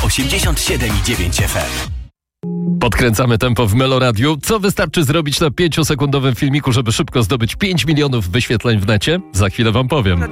87,9 FM. Podkręcamy tempo w Meloradiu. Co wystarczy zrobić na 5-sekundowym filmiku, żeby szybko zdobyć 5 milionów wyświetleń w necie? Za chwilę wam powiem.